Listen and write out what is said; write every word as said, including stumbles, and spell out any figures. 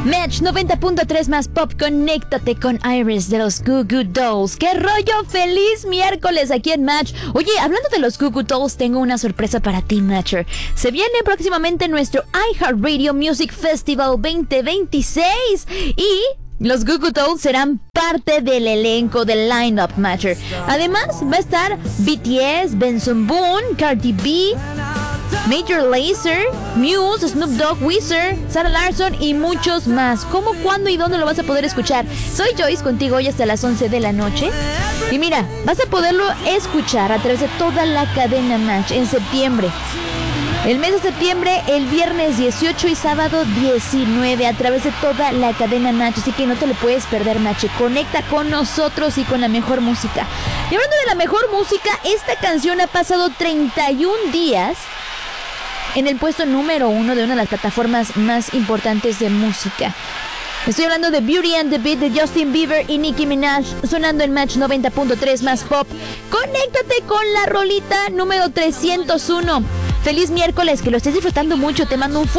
Match noventa punto tres más pop, conéctate con Iris de los Goo Goo Dolls. ¡Qué rollo! ¡Feliz miércoles aquí en Match! Oye, hablando de los Goo Goo Dolls, tengo una sorpresa para ti, Matcher. Se viene próximamente nuestro iHeartRadio Music Festival veinte veintiséis y los Goo Goo Dolls serán parte del elenco del line-up, Matcher. Además, va a estar B T S, Benson Boone, Cardi B, Major Lazer, Muse, Snoop Dogg, Weezer, Sarah Larsson y muchos más. ¿Cómo, cuándo y dónde lo vas a poder escuchar? Soy Joyce, contigo hoy hasta las once de la noche. Y mira, vas a poderlo escuchar a través de toda la cadena Match en septiembre. El mes de septiembre, el viernes dieciocho y sábado diecinueve, a través de toda la cadena Match. Así que no te lo puedes perder, Match. Conecta con nosotros y con la mejor música. Y hablando de la mejor música, esta canción ha pasado treinta y un días en el puesto número uno de una de las plataformas más importantes de música. Estoy hablando de Beauty and the Beat de Justin Bieber y Nicki Minaj, sonando en Match noventa punto tres más pop. Conéctate con la rolita número trescientos uno. Feliz miércoles, que lo estés disfrutando mucho. Te mando un